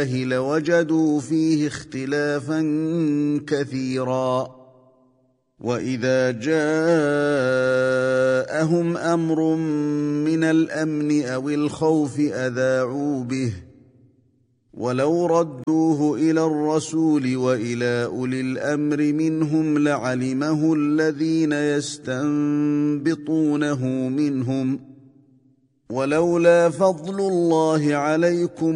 لوجدوا فيه اختلافا كثيرا. وإذا جاءهم أمر من الأمن أو الخوف أذاعوا به، ولو ردوه إلى الرسول وإلى أولي الأمر منهم لعلمه الذين يستنبطونه منهم، ولولا فضل الله عليكم